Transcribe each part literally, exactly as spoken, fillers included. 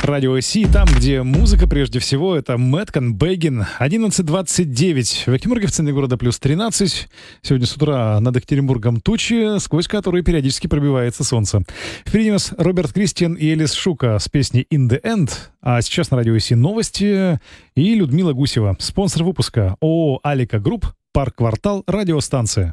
Радио Си, там, где музыка прежде всего, это Мэткан Бэггин. одиннадцать двадцать девять. В Екатеринбурге, в центре города, плюс тринадцать. Сегодня с утра над Екатеринбургом тучи, сквозь которые периодически пробивается солнце. Впереди нас Роберт Кристиан и Элис Шука с песней «In the End». А сейчас на Радио Си новости и Людмила Гусева. Спонсор выпуска ООО «Алика Групп», Парк-квартал, радиостанция.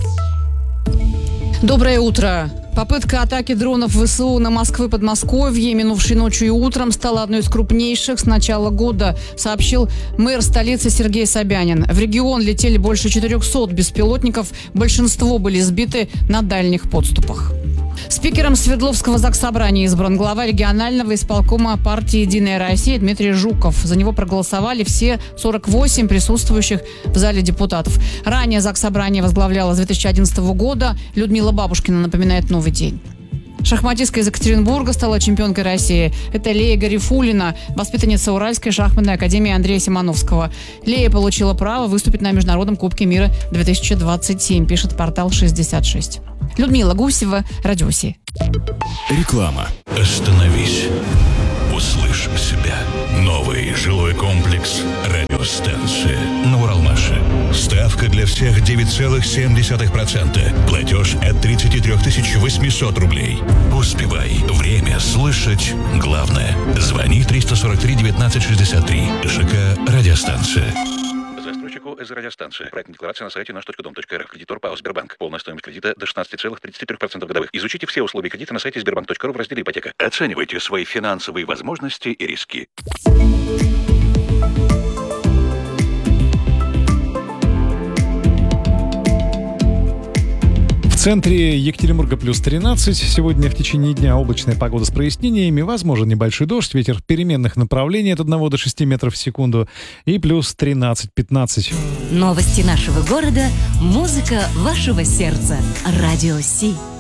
Доброе утро. Попытка атаки дронов ВСУ на Москву и Подмосковье минувшей ночью и утром стала одной из крупнейших с начала года, сообщил мэр столицы Сергей Собянин. В регион летели больше четырехсот беспилотников, большинство были сбиты на дальних подступах. Спикером Свердловского заксобрания избран глава регионального исполкома партии «Единая Россия» Дмитрий Жуков. За него проголосовали все сорок восемь присутствующих в зале депутатов. Ранее заксобрание возглавляла с две тысячи одиннадцатого года Людмила Бабушкина, напоминает «Новый день». Шахматистка из Екатеринбурга стала чемпионкой России. Это Лея Гарифуллина, воспитанница Уральской шахматной академии Андрея Симоновского. Лея получила право выступить на Международном кубке мира две тысячи двадцать семь, пишет портал шестьдесят шесть. Людмила Гусева, Радио Си. Реклама. Остановись. Услышь себя. Новый жилой комплекс «Радиостанция» на Уралмаше. Ставка для всех девять целых семь десятых процента. Платеж от тридцать три тысячи восемьсот рублей. Успевай. Время слышать главное. Звони триста сорок три девятнадцать шестьдесят три. ЖК «Радиостанция». Застройщику из радиостанции. Проектная декларация на сайте наш точка дом точка эр эф. Кредитор ПАО «Сбербанк». Полная стоимость кредита до шестнадцать целых тридцать три процента годовых. Изучите все условия кредита на сайте сбербанк точка ру в разделе «Ипотека». Оценивайте свои финансовые возможности и риски. В центре Екатеринбурга плюс тринадцать. Сегодня в течение дня облачная погода с прояснениями. Возможен небольшой дождь, ветер переменных направлений от одного до шести метров в секунду. И плюс тринадцать-пятнадцать. Новости нашего города, музыка вашего сердца. Радио Си.